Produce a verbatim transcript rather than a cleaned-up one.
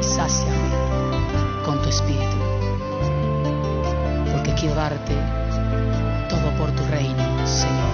y sáciame con tu espíritu, porque quiero darte todo por tu reino, Señor.